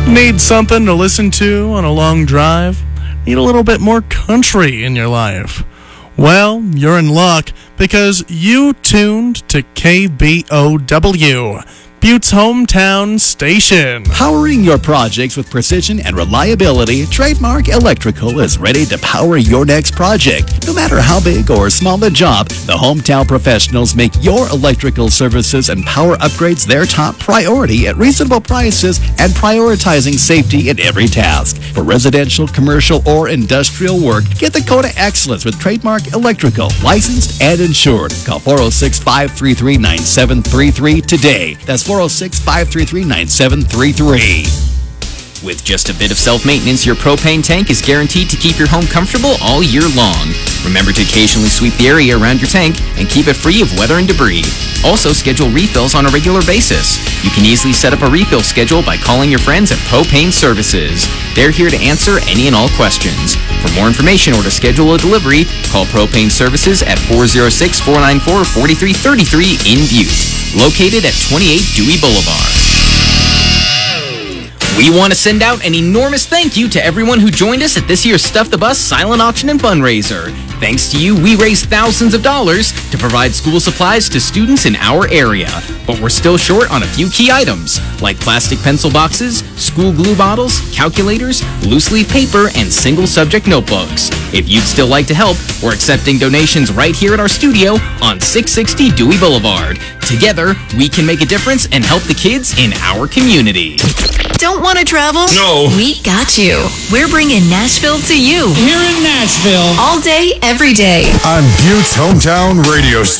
Need something to listen to on a long drive? Need a little bit more country in your life? Well, you're in luck because you tuned to KBOW, Butte's hometown station. Powering your projects with precision and reliability, Trademark Electrical is ready to power your next project. No matter how big or small the job, the hometown professionals make your electrical services and power upgrades their top priority at reasonable prices and prioritizing safety in every task. For residential, commercial, or industrial work, get the code of excellence with Trademark Electrical, licensed and insured. Call 406-533-9733 today. That's 406-533-9733. With just a bit of self-maintenance, your propane tank is guaranteed to keep your home comfortable all year long. Remember to occasionally sweep the area around your tank and keep it free of weather and debris. Also, schedule refills on a regular basis. You can easily set up a refill schedule by calling your friends at Propane Services. They're here to answer any and all questions. For more information or to schedule a delivery, call Propane Services at 406-494-4333 in Butte. Located at 28 Dewey Boulevard. We want to send out an enormous thank you to everyone who joined us at this year's Stuff the Bus silent auction and fundraiser. Thanks to you, we raised thousands of dollars to provide school supplies to students in our area. But we're still short on a few key items, like plastic pencil boxes, school glue bottles, calculators, loose leaf paper, and single-subject notebooks. If you'd still like to help, we're accepting donations right here at our studio on 660 Dewey Boulevard. Together, we can make a difference and help the kids in our community. Don't want to travel? No. We got you. We're bringing Nashville to you. Here in Nashville. All day, every day. On Butte's hometown radio station.